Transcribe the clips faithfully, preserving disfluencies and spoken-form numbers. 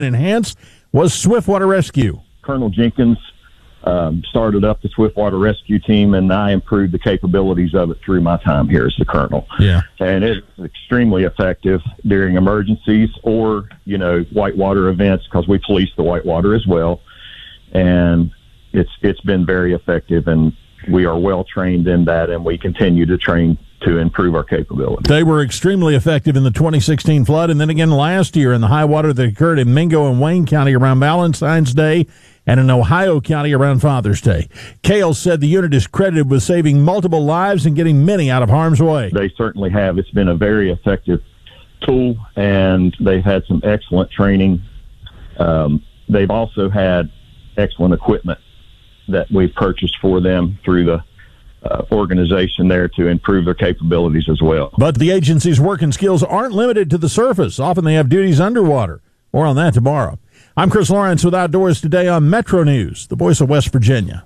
enhanced was Swiftwater Rescue. Colonel Jenkins um, started up the Swiftwater Rescue Team, and I improved the capabilities of it through my time here as the colonel. Yeah. And it's extremely effective during emergencies or, you know, whitewater events, because we police the whitewater as well. And it's it's been very effective, and we are well trained in that, and we continue to train to improve our capability. They were extremely effective in the twenty sixteen flood, and then again last year in the high water that occurred in Mingo and Wayne County around Valentine's Day and in Ohio County around Father's Day. Kale said the unit is credited with saving multiple lives and getting many out of harm's way. They certainly have. It's been a very effective tool, and they've had some excellent training. Um, they've also had excellent equipment that we've purchased for them through the uh, organization there to improve their capabilities as well. But the agency's work and skills aren't limited to the surface. Often they have duties underwater. More on that tomorrow. I'm Chris Lawrence with Outdoors Today on Metro News, the voice of West Virginia.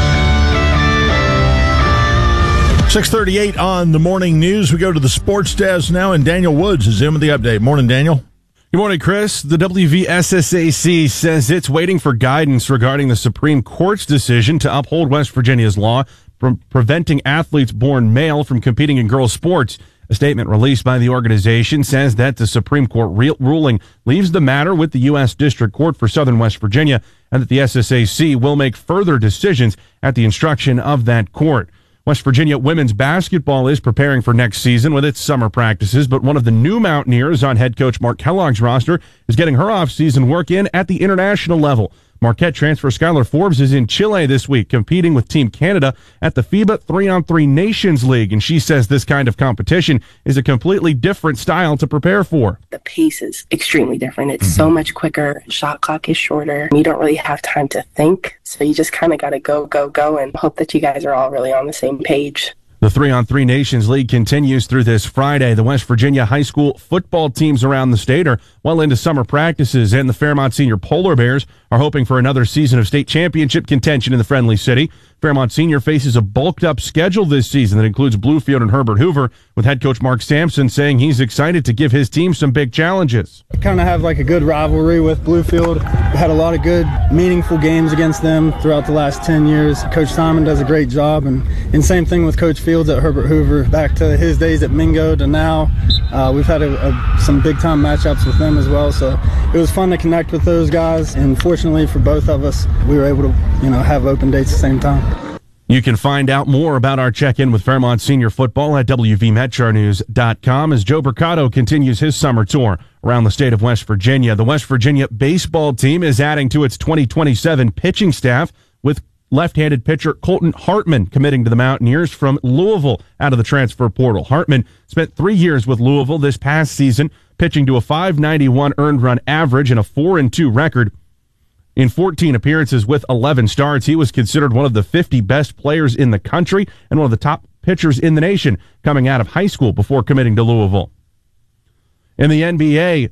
six thirty-eight on the morning news. We go to the sports desk now, and Daniel Woods is in with the update. Morning, Daniel. Good morning, Chris. The W V S S A C says it's waiting for guidance regarding the Supreme Court's decision to uphold West Virginia's law from preventing athletes born male from competing in girls' sports. A statement released by the organization says that the Supreme Court re- ruling leaves the matter with the U S District Court for Southern West Virginia, and that the S S A C will make further decisions at the instruction of that court. West Virginia women's basketball is preparing for next season with its summer practices, but one of the new Mountaineers on head coach Mark Kellogg's roster is getting her off-season work in at the international level. Marquette transfer Skylar Forbes is in Chile this week, competing with Team Canada at the FIBA three on three Nations League, and she says this kind of competition is a completely different style to prepare for. The pace is extremely different. It's mm-hmm. so much quicker. Shot clock is shorter. You don't really have time to think, so you just kind of got to go, go, go, and hope that you guys are all really on the same page. The three on three Nations League continues through this Friday. The West Virginia high school football teams around the state are well into summer practices, and the Fairmont Senior Polar Bears are hoping for another season of state championship contention in the Friendly City. Fairmont Senior faces a bulked-up schedule this season that includes Bluefield and Herbert Hoover, with head coach Mark Sampson saying he's excited to give his team some big challenges. I kind of have like a good rivalry with Bluefield. We had a lot of good, meaningful games against them throughout the last ten years. Coach Simon does a great job, and, and same thing with Coach Fields at Herbert Hoover. Back to his days at Mingo to now, uh, we've had a, a, some big-time matchups with them as well, so it was fun to connect with those guys, and fortunately for both of us, we were able to, you know, have open dates at the same time. You can find out more about our check-in with Fairmont Senior Football at W V Metro News dot com as Joe Mercado continues his summer tour around the state of West Virginia. The West Virginia baseball team is adding to its twenty twenty-seven pitching staff, with left-handed pitcher Colton Hartman committing to the Mountaineers from Louisville out of the transfer portal. Hartman spent three years with Louisville this past season, pitching to a five ninety-one earned run average and a four and two record. In fourteen appearances with eleven starts, he was considered one of the fifty best players in the country and one of the top pitchers in the nation coming out of high school before committing to Louisville. In the N B A,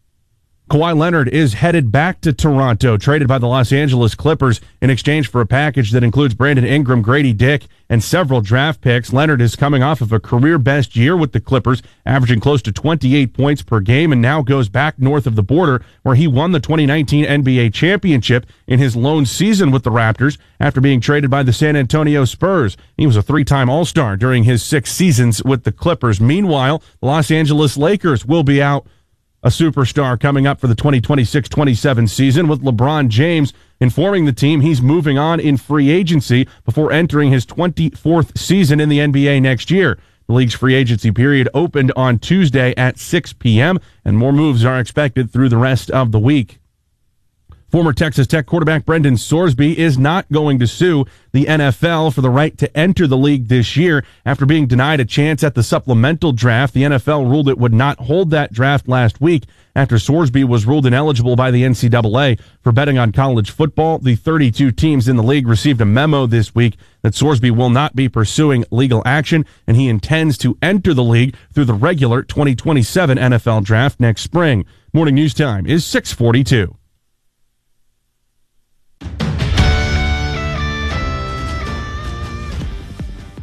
Kawhi Leonard is headed back to Toronto, traded by the Los Angeles Clippers in exchange for a package that includes Brandon Ingram, Grady Dick, and several draft picks. Leonard is coming off of a career-best year with the Clippers, averaging close to twenty-eight points per game, and now goes back north of the border, where he won the twenty nineteen N B A championship in his lone season with the Raptors after being traded by the San Antonio Spurs. He was a three-time All-Star during his six seasons with the Clippers. Meanwhile, the Los Angeles Lakers will be out a superstar coming up for the twenty twenty-six twenty-seven season, with LeBron James informing the team he's moving on in free agency before entering his twenty-fourth season in the N B A next year. The league's free agency period opened on Tuesday at six p.m., and more moves are expected through the rest of the week. Former Texas Tech quarterback Brendan Sorsby is not going to sue the N F L for the right to enter the league this year after being denied a chance at the supplemental draft. The N F L ruled it would not hold that draft last week after Sorsby was ruled ineligible by the N C double A for betting on college football. The thirty-two teams in the league received a memo this week that Sorsby will not be pursuing legal action, and he intends to enter the league through the regular twenty twenty-seven N F L draft next spring. Morning news time is six forty-two.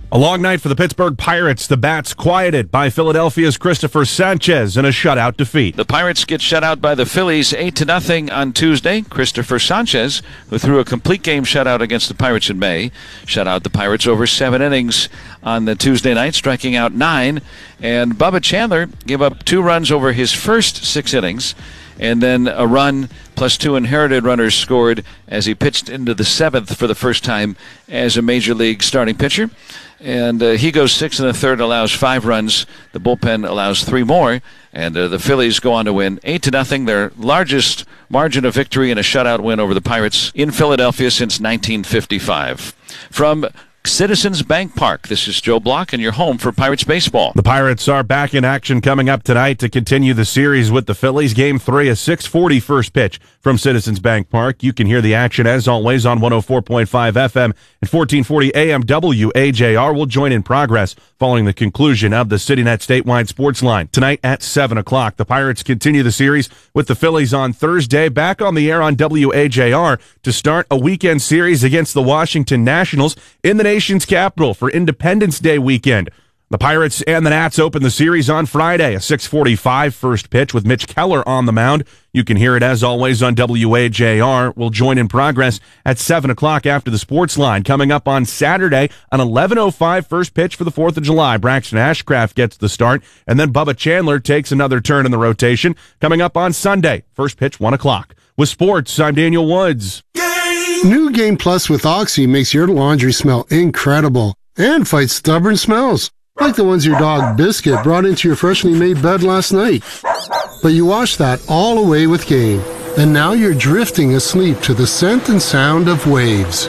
A long night for the Pittsburgh Pirates. The Bats quieted by Philadelphia's Christopher Sanchez in a shutout defeat. The Pirates get shut out by the Phillies eight to nothing on Tuesday. Christopher Sanchez, who threw a complete game shutout against the Pirates in May, shut out the Pirates over seven innings on the Tuesday night, striking out nine. And Bubba Chandler gave up two runs over his first six innings, and then a run plus two inherited runners scored as he pitched into the seventh for the first time as a major league starting pitcher. And uh, he goes six and a third, allows five runs. The bullpen allows three more, and uh, the Phillies go on to win eight to nothing, their largest margin of victory in a shutout win over the Pirates in Philadelphia since nineteen fifty-five. From Citizens Bank Park, this is Joe Block, and you're home for Pirates baseball. The Pirates are back in action coming up tonight to continue the series with the Phillies. Game three, a six forty first pitch from Citizens Bank Park. You can hear the action, as always, on one oh four point five F M and fourteen forty A M W A J R. We'll join in progress following the conclusion of the CityNet statewide sports line. Tonight at seven o'clock, the Pirates continue the series with the Phillies on Thursday, back on the air on W A J R to start a weekend series against the Washington Nationals in the nation's capital for Independence Day weekend. The Pirates and the Nats open the series on Friday, a six forty-five first pitch with Mitch Keller on the mound. You can hear it, as always, on W A J R. We'll join in progress at seven o'clock after the sports line. Coming up on Saturday, an eleven oh five first pitch for the fourth of July. Braxton Ashcraft gets the start, and then Bubba Chandler takes another turn in the rotation. Coming up on Sunday, first pitch, one o'clock. With sports, I'm Daniel Woods. New Game Plus with Oxy makes your laundry smell incredible and fights stubborn smells, like the ones your dog Biscuit brought into your freshly made bed last night. But you washed that all away with Game, and now you're drifting asleep to the scent and sound of waves.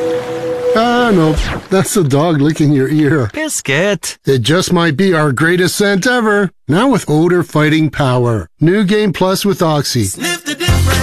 Ah, no, that's the dog licking your ear. Biscuit. It just might be our greatest scent ever, now with odor-fighting power. New Game Plus with Oxy. Sniff the difference.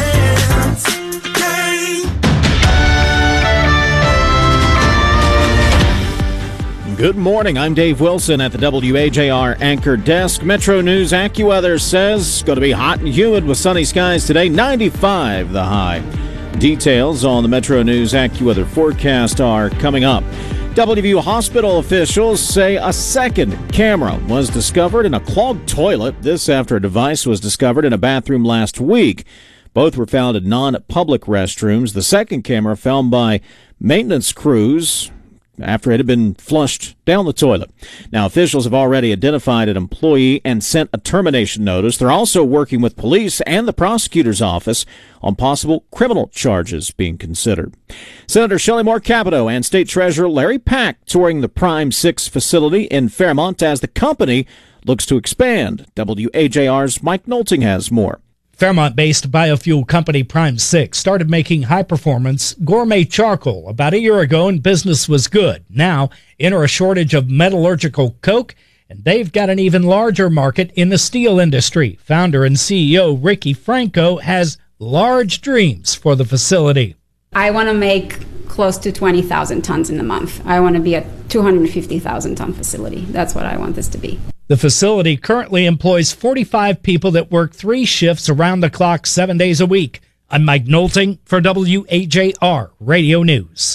Good morning. I'm Dave Wilson at the W A J R Anchor Desk. Metro News AccuWeather says it's going to be hot and humid with sunny skies today. ninety-five the high. Details on the Metro News AccuWeather forecast are coming up. W V U hospital officials say a second camera was discovered in a clogged toilet. This after a device was discovered in a bathroom last week. Both were found in non-public restrooms. The second camera found by maintenance crews after it had been flushed down the toilet. Now, officials have already identified an employee and sent a termination notice. They're also working with police and the prosecutor's office on possible criminal charges being considered. Senator Shelley Moore Capito and State Treasurer Larry Pack touring the Prime six facility in Fairmont as the company looks to expand. W A J R's Mike Nolting has more. Fairmont-based biofuel company Prime six started making high-performance gourmet charcoal about a year ago, and business was good. Now, enter a shortage of metallurgical coke, and they've got an even larger market in the steel industry. Founder and C E O Ricky Franco has large dreams for the facility. I want to make close to twenty thousand tons in a month. I want to be a two hundred fifty thousand ton facility. That's what I want this to be. The facility currently employs forty-five people that work three shifts around the clock, seven days a week. I'm Mike Nolting for W A J R Radio News.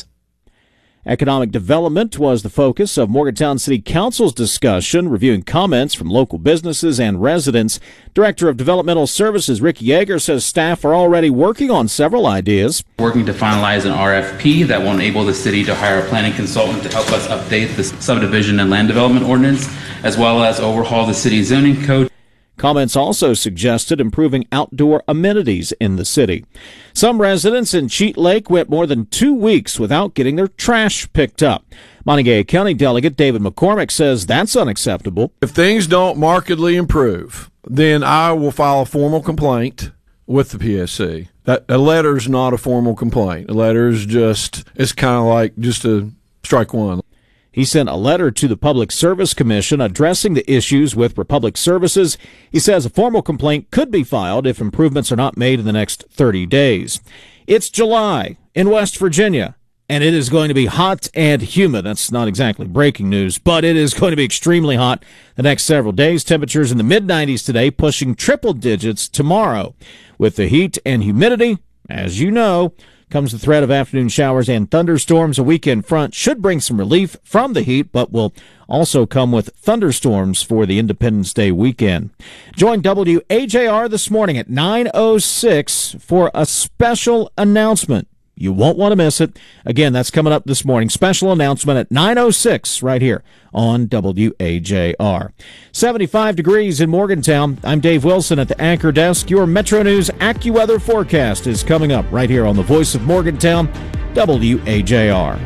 Economic development was the focus of Morgantown City Council's discussion, reviewing comments from local businesses and residents. Director of Developmental Services Rick Yeager says staff are already working on several ideas. Working to finalize an R F P that will enable the city to hire a planning consultant to help us update the subdivision and land development ordinance, as well as overhaul the city zoning code. Comments also suggested improving outdoor amenities in the city. Some residents in Cheat Lake went more than two weeks without getting their trash picked up. Montague County Delegate David McCormick says that's unacceptable. If things don't markedly improve, then I will file a formal complaint with the P S C. That a letter's not a formal complaint. A letter is just, it's kind of like just a strike one. He sent a letter to the Public Service Commission addressing the issues with Republic Services. He says a formal complaint could be filed if improvements are not made in the next thirty days. It's July in West Virginia, and it is going to be hot and humid. That's not exactly breaking news, but it is going to be extremely hot the next several days. Temperatures in the mid nineties today, pushing triple digits tomorrow. With the heat and humidity, as you know, comes the threat of afternoon showers and thunderstorms. A weekend front should bring some relief from the heat, but will also come with thunderstorms for the Independence Day weekend. Join W A J R this morning at nine oh six for a special announcement. You won't want to miss it. Again, that's coming up this morning. Special announcement at nine oh six right here on W A J R. seventy-five degrees in Morgantown. I'm Dave Wilson at the Anchor Desk. Your Metro News AccuWeather forecast is coming up right here on the Voice of Morgantown, W A J R.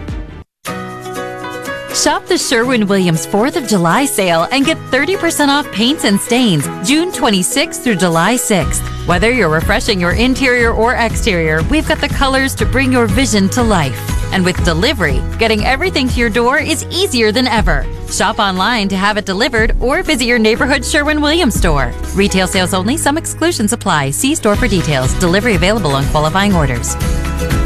Shop the Sherwin-Williams fourth of July sale and get thirty percent off paints and stains June twenty-sixth through July sixth. Whether you're refreshing your interior or exterior, we've got the colors to bring your vision to life. And with delivery, getting everything to your door is easier than ever. Shop online to have it delivered or visit your neighborhood Sherwin-Williams store. Retail sales only. Some exclusions apply. See store for details. Delivery available on qualifying orders.